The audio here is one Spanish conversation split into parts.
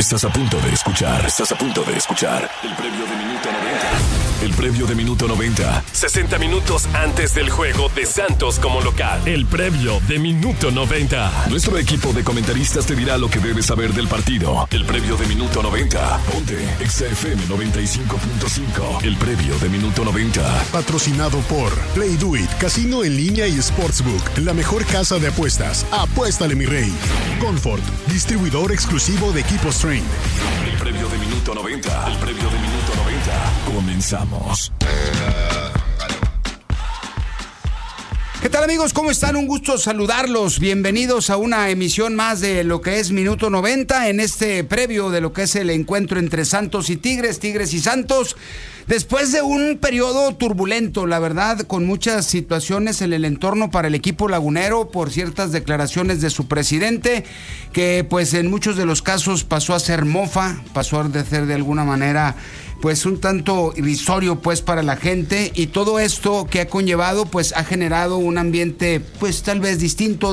Estás a punto de escuchar el previo de minuto 90. El previo de minuto 90. 60 minutos antes del juego de Santos como local. El previo de minuto 90. Nuestro equipo de comentaristas te dirá lo que debes saber del partido. El previo de minuto 90. Ponte XFM 95.5. El previo de minuto 90. Patrocinado por Play Do It, casino en línea y Sportsbook. La mejor casa de apuestas. Apuéstale, mi rey. Comfort, distribuidor exclusivo de equipos Train. El previo de minuto 90. El previo de minuto 90. Comenzamos. ¿Qué tal, amigos? ¿Cómo están? Un gusto saludarlos. Bienvenidos a una emisión más de lo que es Minuto 90 en este previo de lo que es el encuentro entre Santos y Tigres y Santos. Después de un periodo turbulento, la verdad, con muchas situaciones en el entorno para el equipo lagunero por ciertas declaraciones de su presidente, que pues en muchos de los casos pasó a ser mofa, pasó a ser de alguna manera pues un tanto irrisorio pues para la gente, y todo esto que ha conllevado pues ha generado un ambiente pues tal vez distinto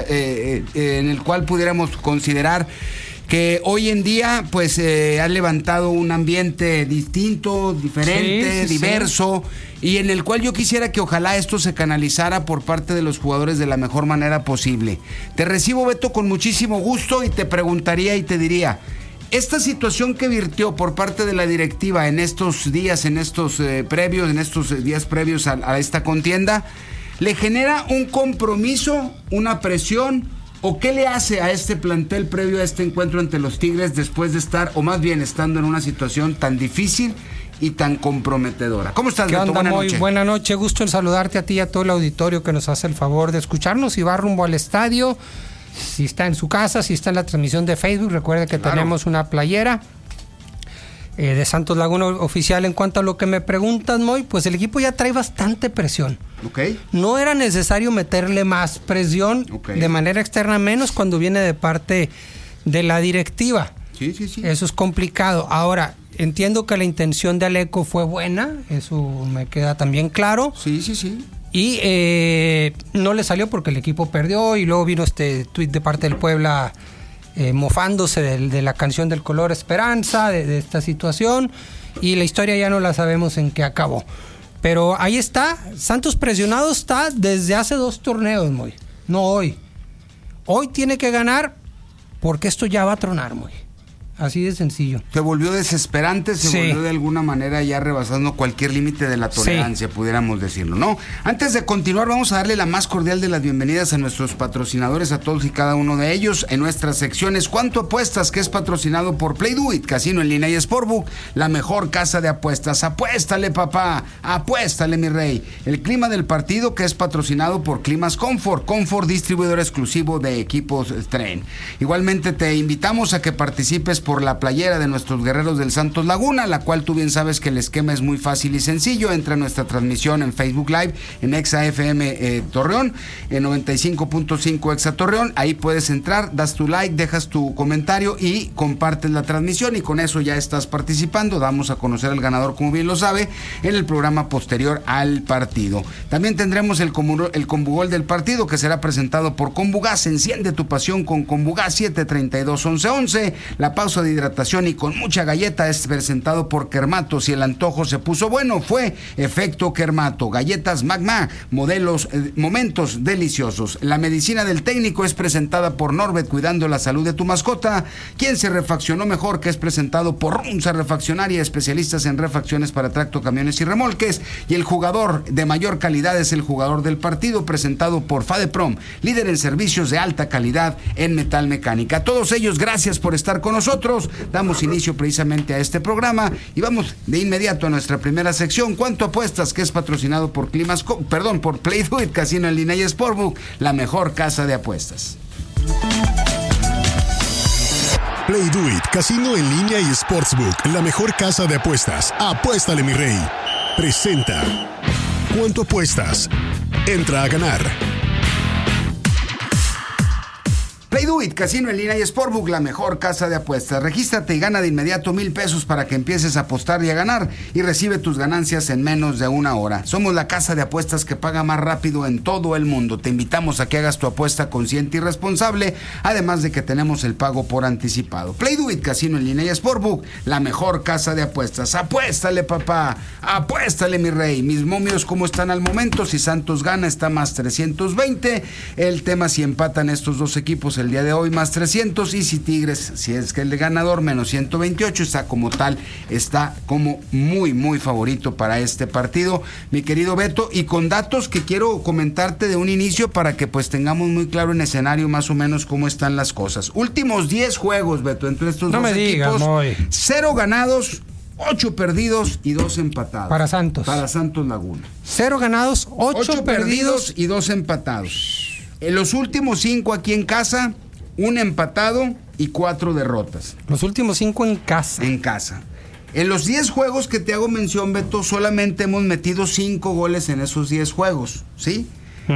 en el cual pudiéramos considerar que hoy en día pues ha levantado un ambiente distinto, diferente, diverso, y en el cual yo quisiera que ojalá esto se canalizara por parte de los jugadores de la mejor manera posible. Te recibo, Beto, con muchísimo gusto, y te preguntaría y te diría, esta situación que virtió por parte de la directiva en estos días, en estos días previos a esta contienda, ¿le genera un compromiso, una presión, o qué le hace a este plantel previo a este encuentro ante los Tigres después de estar, o más bien estando en una situación tan difícil y tan comprometedora? ¿Cómo estás, Beto? Buenas noches. Buenas noches, gusto en saludarte a ti y a todo el auditorio que nos hace el favor de escucharnos y va rumbo al estadio. Si está en su casa, si está en la transmisión de Facebook, recuerde que tenemos una playera de Santos Laguna oficial. En cuanto a lo que me preguntas, Moy, pues el equipo ya trae bastante presión. Okay. No era necesario meterle más presión de manera externa, menos cuando viene de parte de la directiva. Sí. Eso es complicado. Ahora, entiendo que la intención de Aleco fue buena, eso me queda también claro. Sí. Y no le salió porque el equipo perdió, y luego vino este tuit de parte del Puebla mofándose de la canción del color Esperanza, de esta situación, y la historia ya no la sabemos en qué acabó. Pero ahí está, Santos presionado está desde hace 2 torneos, Moy. No hoy. Hoy tiene que ganar porque esto ya va a tronar, Moy. Así de sencillo. Se volvió desesperante, volvió de alguna manera ya rebasando cualquier límite de la tolerancia, pudiéramos decirlo, ¿no? Antes de continuar, vamos a darle la más cordial de las bienvenidas a nuestros patrocinadores, a todos y cada uno de ellos, en nuestras secciones ¿Cuánto apuestas?, que es patrocinado por Play Do It, casino en línea y Sportsbook, la mejor casa de apuestas. Apuéstale, papá, apuéstale, mi rey. El clima del partido, que es patrocinado por Climas Comfort, distribuidor exclusivo de equipos Train. Igualmente te invitamos a que participes por la playera de nuestros guerreros del Santos Laguna, la cual tú bien sabes que el esquema es muy fácil y sencillo. Entra a nuestra transmisión en Facebook Live, en ExaFM Torreón, en 95.5 Exa Torreón. Ahí puedes entrar, das tu like, dejas tu comentario y compartes la transmisión, y con eso ya estás participando. Damos a conocer al ganador, como bien lo sabe, en el programa posterior al partido. También tendremos el Combugol del partido, que será presentado por Combugas. Enciende tu pasión con Combugas, 732-1111. La pausa de hidratación y con mucha galleta es presentado por Kermato. Si el antojo se puso bueno, fue efecto Kermato. Galletas Magma, momentos deliciosos. La medicina del técnico es presentada por Norbert, cuidando la salud de tu mascota. ¿Quién se refaccionó mejor?, que es presentado por Runza Refaccionaria, especialistas en refacciones para tracto, camiones y remolques. Y el jugador de mayor calidad es el jugador del partido, presentado por Fadeprom, líder en servicios de alta calidad en metalmecánica. A todos ellos, gracias por estar con nosotros. Damos inicio precisamente a este programa y vamos de inmediato a nuestra primera sección, ¿Cuánto apuestas?, que es patrocinado por por Play Do It, casino en línea y Sportsbook, la mejor casa de apuestas. Play Do It, casino en línea y Sportsbook, la mejor casa de apuestas. Apuéstale, mi rey. Presenta ¿Cuánto apuestas? Entra a ganar. Play Do It, casino en línea y Sportbook, la mejor casa de apuestas. Regístrate y gana de inmediato $1,000 para que empieces a apostar y a ganar, y recibe tus ganancias en menos de una hora. Somos la casa de apuestas que paga más rápido en todo el mundo. Te invitamos a que hagas tu apuesta consciente y responsable, además de que tenemos el pago por anticipado. Play Do It, casino en línea y Sportbook, la mejor casa de apuestas. Apuéstale, papá, apuéstale, mi rey. Mis momios, ¿cómo están al momento? Si Santos gana, está más 320. El tema, si empatan estos dos equipos el día de hoy, más 300, y si Tigres, si es que el ganador, menos 128, está como tal, está como muy favorito para este partido, mi querido Beto, y con datos que quiero comentarte de un inicio para que pues tengamos muy claro en escenario más o menos cómo están las cosas. Últimos 10 juegos, Beto, entre estos dos equipos, 0 ganados, 8 perdidos y 2 empatados. Para Santos Laguna. 0 ganados, 8 perdidos y 2 empatados. En los últimos 5 aquí en casa, 1 empatado y 4 derrotas. Los últimos 5 en casa. En casa. En los 10 juegos que te hago mención, Beto, solamente hemos metido 5 goles en esos 10 juegos, ¿sí?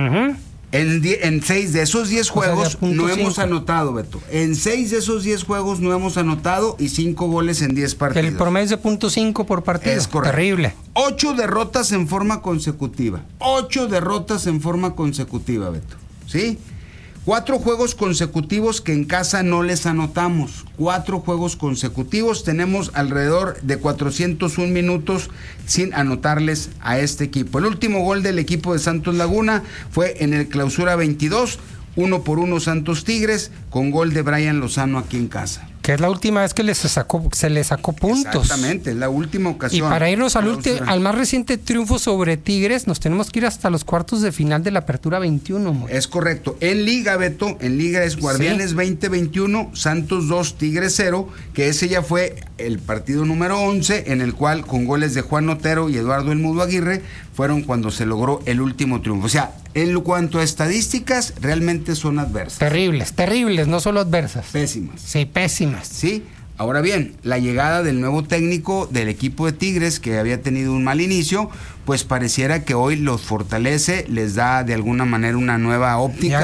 En 6 de esos 10 juegos no hemos anotado, Beto. En 6 de esos 10 juegos no hemos anotado y 5 goles en 10 partidos. El promedio es de .5 por partido. Es correcto. Terrible. 8 derrotas en forma consecutiva. 8 derrotas en forma consecutiva, Beto. ¿Sí? 4 juegos consecutivos que en casa no les anotamos. 4 juegos consecutivos. Tenemos alrededor de 401 minutos sin anotarles a este equipo. El último gol del equipo de Santos Laguna fue en el Clausura 22, 1-1 Santos Tigres, con gol de Brian Lozano aquí en casa. Que es la última vez que se le sacó puntos. Exactamente, es la última ocasión. Y para irnos al más reciente triunfo sobre Tigres, nos tenemos que ir hasta los cuartos de final de la Apertura 21. Es correcto. En Liga, Beto, en Liga es Guardianes 20-21, Santos 2, Tigres 0, que ese ya fue el partido número 11, en el cual con goles de Juan Otero y Eduardo El Mudo Aguirre fueron cuando se logró el último triunfo. O sea, en cuanto a estadísticas, realmente son adversas. Terribles, no solo adversas. Pésimas. Sí, pésimas. Sí. Ahora bien, la llegada del nuevo técnico del equipo de Tigres, que había tenido un mal inicio, pues pareciera que hoy los fortalece, les da de alguna manera una nueva óptica.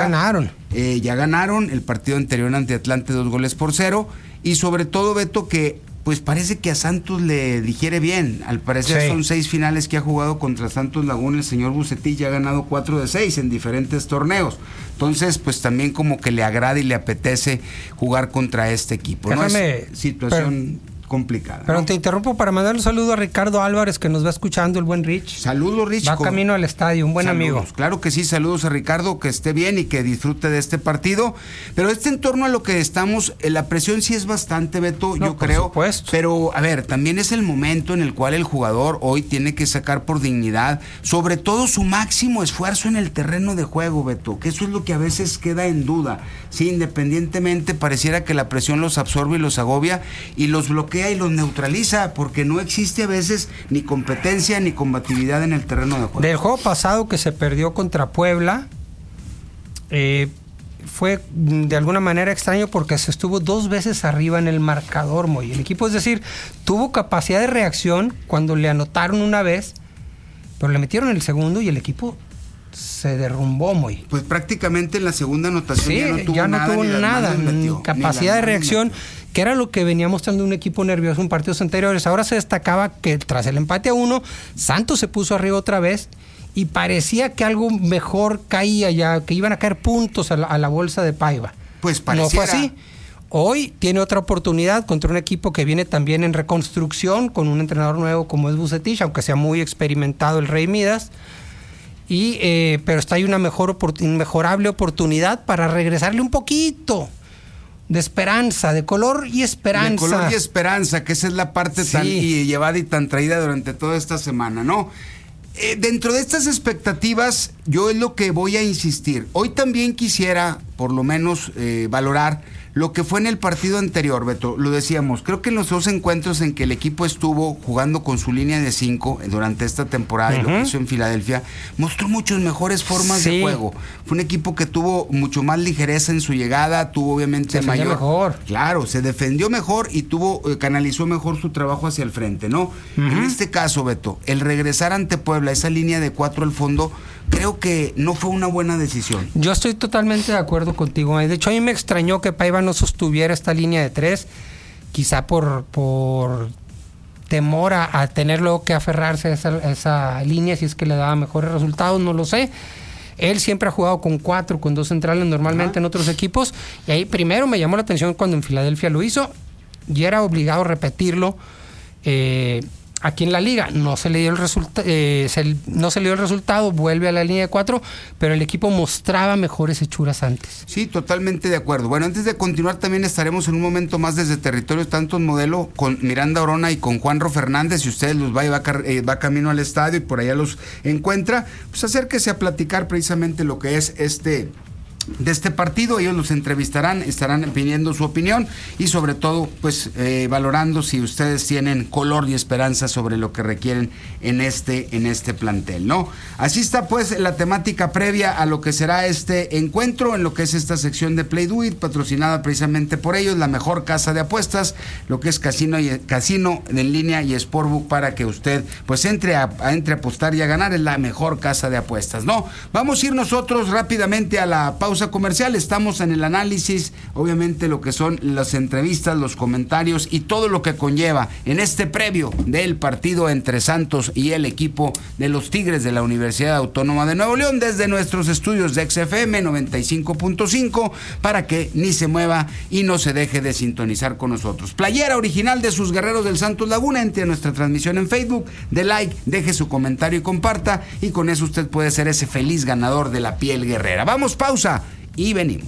Ya ganaron el partido anterior ante Atlante 2-0, y sobre todo, Beto, que pues parece que a Santos le digiere bien. Al parecer son 6 finales que ha jugado contra Santos Laguna. El señor Bucetich ya ha ganado 4 de 6 en diferentes torneos. Entonces, pues también como que le agrada y le apetece jugar contra este equipo. Déjame, ¿no? Es situación complicada. Pero ¿no? Te interrumpo para mandar un saludo a Ricardo Álvarez, que nos va escuchando, el buen Rich. Saludos, Rich. Va camino al estadio, un buen amigo. Claro que sí, saludos a Ricardo, que esté bien y que disfrute de este partido. Pero en torno a lo que estamos, la presión sí es bastante, Beto, yo creo. Supuesto. Pero, a ver, también es el momento en el cual el jugador hoy tiene que sacar por dignidad, sobre todo su máximo esfuerzo en el terreno de juego, Beto, que eso es lo que a veces queda en duda. Sí, independientemente, pareciera que la presión los absorbe y los agobia y los bloquea y los neutraliza, porque no existe a veces ni competencia ni combatividad en el terreno de juego. Del juego pasado que se perdió contra Puebla, fue de alguna manera extraño porque se estuvo 2 veces arriba en el marcador, Moy. El equipo, es decir, tuvo capacidad de reacción cuando le anotaron una vez, pero le metieron el segundo y el equipo se derrumbó, Moy. Pues prácticamente en la segunda anotación ya no tuvo nada, capacidad de reacción, que era lo que venía mostrando un equipo nervioso en partidos anteriores. Ahora se destacaba que tras el empate a 1, Santos se puso arriba otra vez y parecía que algo mejor caía ya, que iban a caer puntos a la bolsa de Paiva. Pues pareciera. No fue así. Hoy tiene otra oportunidad contra un equipo que viene también en reconstrucción, con un entrenador nuevo como es Bucetich, aunque sea muy experimentado el Rey Midas. Pero está ahí una inmejorable oportunidad para regresarle un poquito de esperanza, de color y esperanza. De color y esperanza, que esa es la parte tan llevada y tan traída durante toda esta semana, ¿no? Dentro de estas expectativas, yo es lo que voy a insistir. Hoy también quisiera, por lo menos, valorar lo que fue en el partido anterior, Beto. Lo decíamos, creo que en los 2 encuentros en que el equipo estuvo jugando con su línea de 5 durante esta temporada, y lo que hizo en Filadelfia, mostró muchas mejores formas de juego. Fue un equipo que tuvo mucho más ligereza en su llegada, tuvo obviamente mejor. Claro, se defendió mejor y canalizó mejor su trabajo hacia el frente, ¿no? En este caso, Beto, el regresar ante Puebla, esa línea de 4 al fondo, creo que no fue una buena decisión. Yo estoy totalmente de acuerdo contigo. De hecho, a mí me extrañó que Paiva no sostuviera esta línea de 3, quizá por temor a tener luego que aferrarse a esa línea si es que le daba mejores resultados, no lo sé. Él siempre ha jugado con 4, con 2 centrales normalmente en otros equipos, y ahí primero me llamó la atención cuando en Filadelfia lo hizo y era obligado a repetirlo aquí en la liga. No se le dio el resultado, vuelve a la línea de 4, pero el equipo mostraba mejores hechuras antes. Sí, totalmente de acuerdo. Bueno, antes de continuar también estaremos en un momento más desde Territorio Santos Modelo con Miranda Orona y con Juanro Fernández. Si ustedes los va camino al estadio y por allá los encuentra, pues acérquese a platicar precisamente lo que es de este partido. Ellos los entrevistarán, estarán pidiendo su opinión y sobre todo pues valorando si ustedes tienen color y esperanza sobre lo que requieren en este plantel, ¿no? Así está pues la temática previa a lo que será este encuentro, en lo que es esta sección de Play Do It, patrocinada precisamente por ellos, la mejor casa de apuestas, lo que es casino en línea y Sportbook, para que usted pues entre a apostar y a ganar. Es la mejor casa de apuestas, ¿no? Vamos a ir nosotros rápidamente a la pausa comercial. Estamos en el análisis, obviamente lo que son las entrevistas, los comentarios y todo lo que conlleva en este previo del partido entre Santos y el equipo de los Tigres de la Universidad Autónoma de Nuevo León, desde nuestros estudios de XFM 95.5, para que ni se mueva y no se deje de sintonizar con nosotros. Playera original de sus Guerreros del Santos Laguna. Entre a nuestra transmisión en Facebook, de like, deje su comentario y comparta, y con eso usted puede ser ese feliz ganador de la piel guerrera. Vamos, pausa y venimos.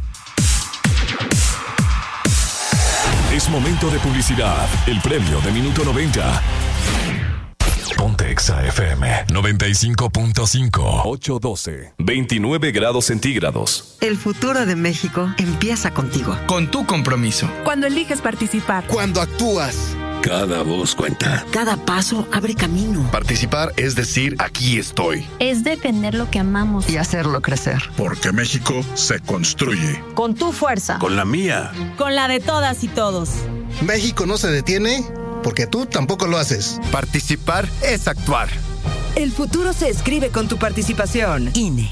Es momento de publicidad. El premio de Minuto 90. Ponte Exa FM 95.5. 812. 29 grados centígrados. El futuro de México empieza contigo. Con tu compromiso. Cuando eliges participar. Cuando actúas. Cada voz cuenta. Cada paso abre camino. Participar es decir, aquí estoy. Es defender lo que amamos. Y hacerlo crecer. Porque México se construye. Con tu fuerza. Con la mía. Con la de todas y todos. México no se detiene porque tú tampoco lo haces. Participar es actuar. El futuro se escribe con tu participación. INE.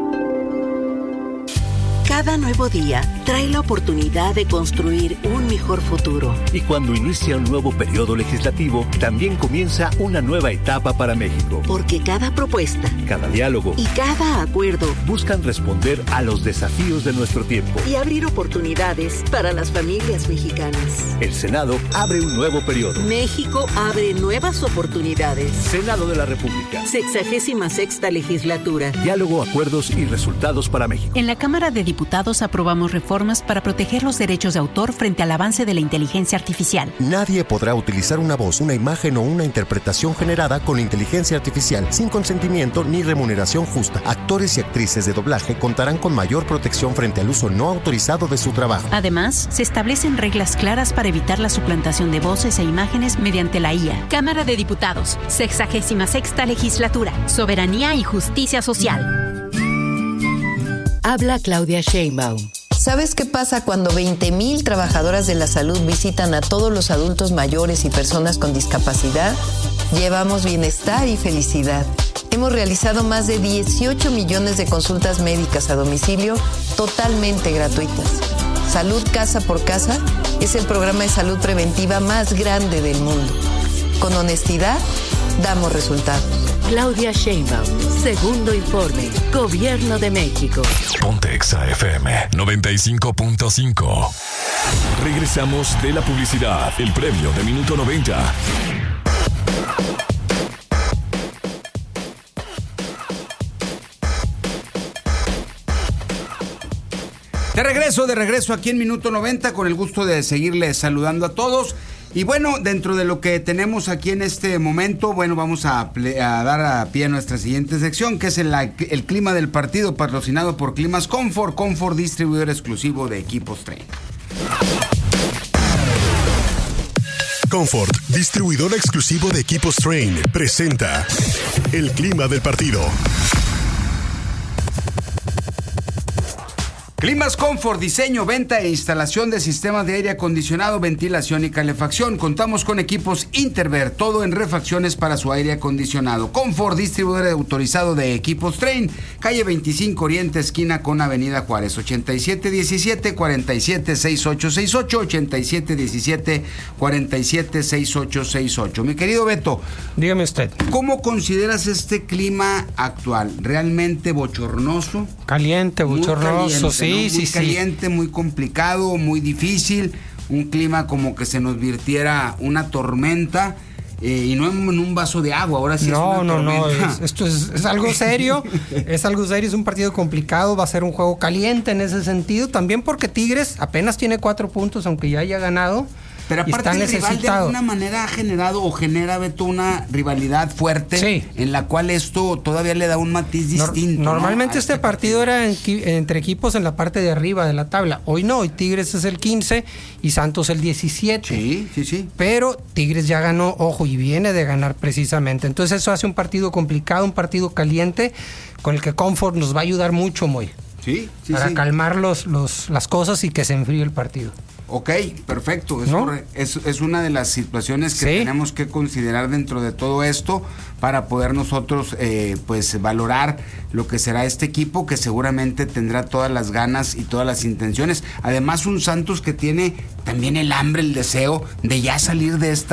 Cada nuevo día trae la oportunidad de construir un mejor futuro. Y cuando inicia un nuevo periodo legislativo, también comienza una nueva etapa para México. Porque cada propuesta, cada diálogo y cada acuerdo buscan responder a los desafíos de nuestro tiempo y abrir oportunidades para las familias mexicanas. El Senado abre un nuevo periodo. México abre nuevas oportunidades. Senado de la República. 66ª legislatura. Diálogo, acuerdos y resultados para México. En la Cámara de Diputados aprobamos reformas para proteger los derechos de autor frente al avance de la inteligencia artificial. Nadie podrá utilizar una voz, una imagen o una interpretación generada con inteligencia artificial sin consentimiento ni remuneración justa. Actores y actrices de doblaje contarán con mayor protección frente al uso no autorizado de su trabajo. Además, se establecen reglas claras para evitar la suplantación de voces e imágenes mediante la IA. Cámara de Diputados, 66ª legislatura, soberanía y justicia social. Habla Claudia Sheinbaum. ¿Sabes qué pasa cuando 20,000 trabajadoras de la salud visitan a todos los adultos mayores y personas con discapacidad? Llevamos bienestar y felicidad. Hemos realizado más de 18 millones de consultas médicas a domicilio totalmente gratuitas. Salud Casa por Casa es el programa de salud preventiva más grande del mundo. Con honestidad, damos resultados. Claudia Sheinbaum, segundo informe, Gobierno de México. Ponte Exa FM 95.5. Regresamos de la publicidad, el premio de Minuto 90. De regreso aquí en Minuto 90, con el gusto de seguirles saludando a todos. Y bueno, dentro de lo que tenemos aquí en este momento, bueno, vamos a dar a pie a nuestra siguiente sección, que es el clima del partido, patrocinado por Climas Comfort, distribuidor exclusivo de equipos Trane. Comfort, distribuidor exclusivo de equipos Trane, presenta el clima del partido. Climas Comfort, diseño, venta e instalación de sistemas de aire acondicionado, ventilación y calefacción. Contamos con equipos Interver, todo en refacciones para su aire acondicionado. Comfort, distribuidor autorizado de equipos Trane, calle 25 Oriente, esquina con Avenida Juárez, 8717-476868, 8717-476868. Mi querido Beto, dígame usted, ¿cómo consideras este clima actual? ¿Realmente bochornoso? Caliente, bochornoso, sí. Muy caliente, muy complicado, muy difícil, un clima como que se nos virtiera una tormenta, y no en un vaso de agua, ahora sí es una tormenta. Esto es algo serio, es algo serio, es un partido complicado, va a ser un juego caliente en ese sentido, también porque Tigres apenas tiene 4 puntos, aunque ya haya ganado. Pero aparte el rival de alguna manera ha generado o genera, Beto, una rivalidad fuerte, sí, en la cual esto todavía le da un matiz distinto. Normalmente este partido era entre equipos en la parte de arriba de la tabla. Hoy no, hoy Tigres es el 15 y Santos el 17. Sí. Pero Tigres ya ganó, ojo, y viene de ganar precisamente. Entonces eso hace un partido complicado, un partido caliente, con el que Comfort nos va a ayudar mucho, Moy. Para calmar las cosas y que se enfríe el partido. Ok, perfecto. Es una de las situaciones que tenemos que considerar dentro de todo esto para poder nosotros pues valorar lo que será este equipo, que seguramente tendrá todas las ganas y todas las intenciones. Además, un Santos que tiene también el hambre, el deseo de ya salir de esta